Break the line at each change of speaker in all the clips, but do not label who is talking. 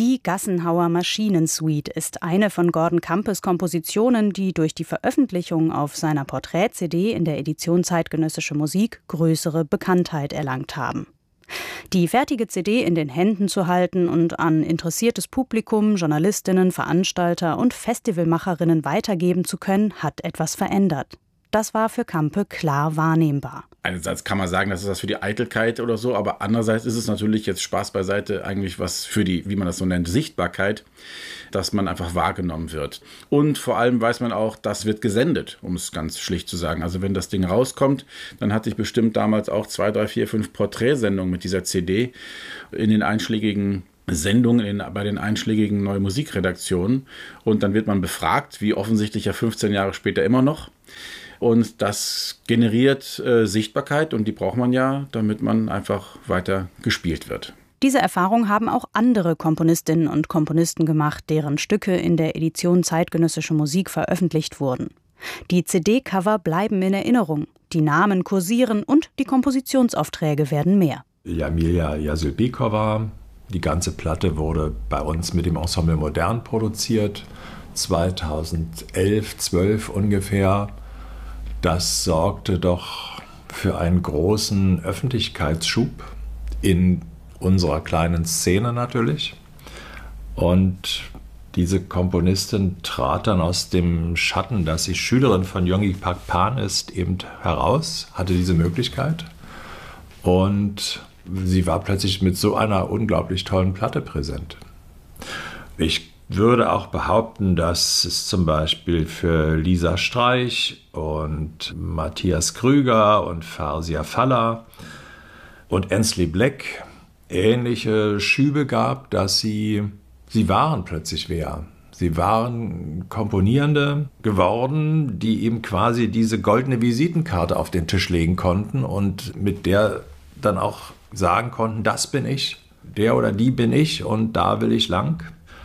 Die Gassenhauer Maschinensuite ist eine von Gordon Campes Kompositionen, die durch die Veröffentlichung auf seiner Porträt-CD in der Edition Zeitgenössische Musik größere Bekanntheit erlangt haben. Die fertige CD in den Händen zu halten und an interessiertes Publikum, Journalistinnen, Veranstalter und Festivalmacherinnen weitergeben zu können, hat etwas verändert. Das war für Campe klar wahrnehmbar.
Einerseits kann man sagen, das ist was für die Eitelkeit oder so, aber andererseits ist es natürlich, jetzt Spaß beiseite, eigentlich was für die, wie man das so nennt, Sichtbarkeit, dass man einfach wahrgenommen wird. Und vor allem weiß man auch, das wird gesendet, um es ganz schlicht zu sagen. Also wenn das Ding rauskommt, dann hatte ich bestimmt damals auch 2, 3, 4, 5 Porträtsendungen mit dieser CD in den einschlägigen Sendungen bei den einschlägigen Neue Musikredaktionen. Und dann wird man befragt, wie offensichtlich ja 15 Jahre später immer noch. Und das generiert Sichtbarkeit und die braucht man ja, damit man einfach weiter gespielt wird.
Diese Erfahrung haben auch andere Komponistinnen und Komponisten gemacht, deren Stücke in der Edition Zeitgenössische Musik veröffentlicht wurden. Die CD-Cover bleiben in Erinnerung, die Namen kursieren und die Kompositionsaufträge werden mehr.
Jamila Jasylbekova, die ganze Platte wurde bei uns mit dem Ensemble Modern produziert, 2011, 12 ungefähr. Das sorgte doch für einen großen Öffentlichkeitsschub in unserer kleinen Szene natürlich. Und diese Komponistin trat dann aus dem Schatten, dass sie Schülerin von Yonggi Pakpan ist, eben heraus, hatte diese Möglichkeit. Und sie war plötzlich mit so einer unglaublich tollen Platte präsent. Ich würde auch behaupten, dass es zum Beispiel für Lisa Streich und Matthias Krüger und Farzia Faller und Ainsley Black ähnliche Schübe gab, dass sie waren plötzlich wer. Sie waren Komponierende geworden, die eben quasi diese goldene Visitenkarte auf den Tisch legen konnten und mit der dann auch sagen konnten, das bin ich, der oder die bin ich und da will ich lang.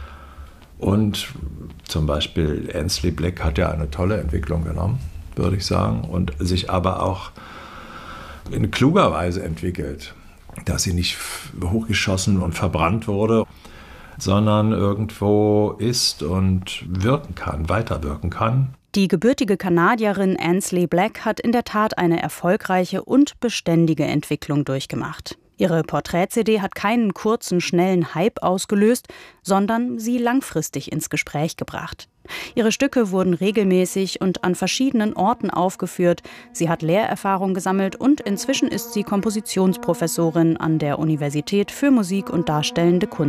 Und zum Beispiel Ainsley Black hat ja eine tolle Entwicklung genommen, würde ich sagen, und sich aber auch in kluger Weise entwickelt, dass sie nicht hochgeschossen und verbrannt wurde, sondern irgendwo ist und wirken kann, weiterwirken kann.
Die gebürtige Kanadierin Ainsley Black hat in der Tat eine erfolgreiche und beständige Entwicklung durchgemacht. Ihre Porträt-CD hat keinen kurzen, schnellen Hype ausgelöst, sondern sie langfristig ins Gespräch gebracht. Ihre Stücke wurden regelmäßig und an verschiedenen Orten aufgeführt. Sie hat Lehrerfahrung gesammelt und inzwischen ist sie Kompositionsprofessorin an der Universität für Musik und Darstellende Kunst